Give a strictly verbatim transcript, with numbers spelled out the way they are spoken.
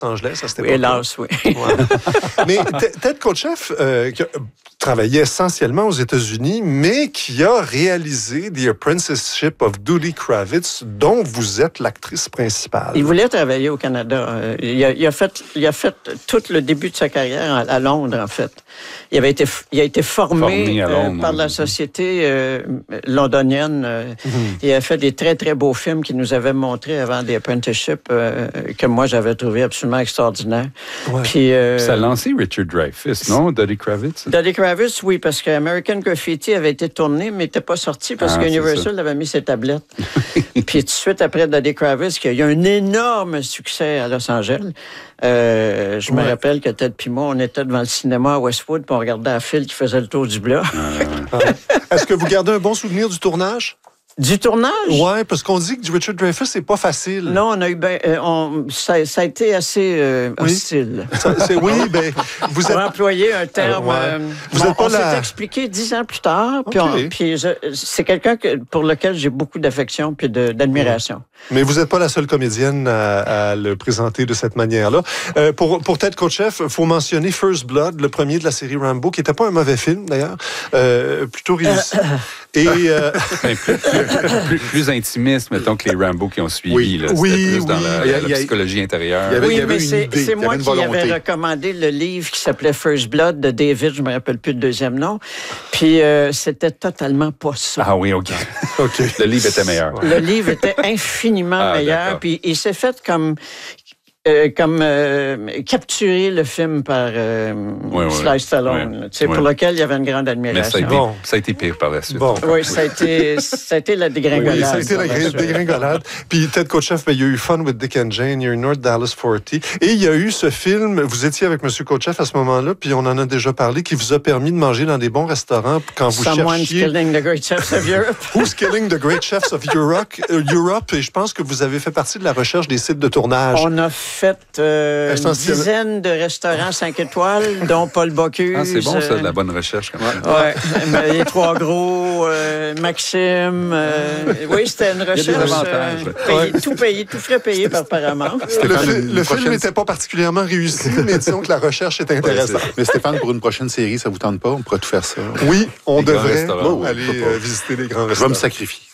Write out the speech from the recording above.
Angeles à cette époque. Hélas, oui. Ouais. Mais Ted Kotcheff euh, qui a travaillé essentiellement aux États-Unis, mais qui a réalisé The Apprenticeship of Doody Kravitz, dont vous êtes l'actrice principale. Il voulait travailler au Canada. Il a, il a fait, il a fait tout le début de sa carrière à, à Londres, en fait. Il avait été, il a été formé, formé Londres, euh, par la société euh, londonienne. Euh, mm-hmm. Il a fait des très, très beaux films qu'il nous avait montrés avant The Apprenticeship, euh, que moi, j'avais trouvé absolument extraordinaire. Ouais. Puis, euh, ça a lancé Richard Dreyfuss, non? Doody Kravitz? Doody Kravitz, oui, parce que American Graffiti avait été tourné, mais n'était pas sorti parce ah, que Universal avait mis ses tablettes. Puis tout de suite après Doody Kravitz, qui a eu un énorme succès à Los Angeles. Euh, je ouais. me rappelle que Ted et moi, on était devant le cinéma à Westwood, puis on regardait la file qui faisait le tour du bloc. Ah. Est-ce que vous gardez un bon souvenir du tournage? Du tournage? Oui, parce qu'on dit que Richard Dreyfuss, c'est pas facile. Non, on a eu ben, euh, on, ça, ça a été assez euh, oui. hostile. Ça, c'est, oui, ben, vous êtes... Pour employer un terme... Euh, ouais. euh, vous bon, êtes pas on la... s'est expliqué dix ans plus tard, puis, okay. on, puis je, c'est quelqu'un que, pour lequel j'ai beaucoup d'affection puis de, d'admiration. Mais vous n'êtes pas la seule comédienne à, à le présenter de cette manière-là. Euh, pour, pour Ted Kotcheff, il faut mentionner First Blood, le premier de la série Rambo, qui n'était pas un mauvais film, d'ailleurs, euh, plutôt réussi. Et... Euh... plus, plus, plus, plus intimiste, mettons, que les Rambo qui ont suivi. Oui, là. C'était oui, plus oui. dans la, Il y a, la, la psychologie intérieure. Il y avait, oui, il y avait mais une c'est, idée, c'est moi une qui volonté. avais recommandé le livre qui s'appelait First Blood de David, je ne me rappelle plus le deuxième nom. Puis euh, c'était totalement pas ça. Ah oui, OK. okay. Le livre était meilleur. Le livre était infiniment ah, meilleur. D'accord. Puis il s'est fait comme... Euh, comme euh, capturer le film par euh, oui, oui, Sly Stallone, oui, oui. pour lequel il y avait une grande admiration. Mais ça a été, bon. ça a été pire par la suite. Bon. Oui, ça a été, ça a été la dégringolade. Oui, ça a été la, la dégringolade. Puis Ted Kotcheff, ben, il y a eu Fun with Dick and Jane, il y a eu North Dallas forty, et il y a eu ce film, vous étiez avec M. Kotcheff à ce moment-là, puis on en a déjà parlé, qui vous a permis de manger dans des bons restaurants quand vous Someone's cherchiez... Someone's Killing the Great Chefs of Europe. Who's Killing the Great Chefs of Europe, uh, Europe, et je pense que vous avez fait partie de la recherche des sites de tournage. On a fait... Euh, une dizaine de restaurants cinq étoiles, dont Paul Bocuse. Ah, c'est bon, ça, de la bonne recherche. Comme ça. Ouais. ouais. Les Trois Gros, euh, Maxime. Euh, oui, c'était une recherche. Il y a des avantages. Euh, payé, tout payé, tout frais payé par Paramount. Le, fi- le film n'était pas particulièrement réussi, mais disons que la recherche est intéressante. Ouais, mais Stéphane, pour une prochaine série, ça vous tente pas? On pourrait tout faire ça. Oui, on les devrait bon, aller euh, visiter les grands restaurants. Je vais me sacrifier.